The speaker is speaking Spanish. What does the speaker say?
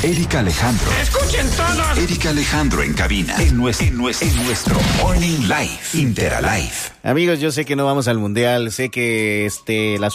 Erika Alejandro. ¡Escuchen todos! Erika Alejandro en cabina. En nuestro Morning Live. Interalife. Amigos, yo sé que no vamos al mundial, sé que las